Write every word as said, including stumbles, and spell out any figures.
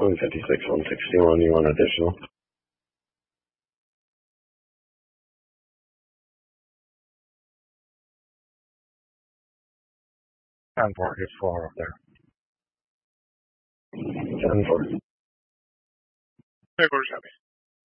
Only fifty-six, one sixty-one. You want additional? ten four, just four up there. ten four. There goes Shabby.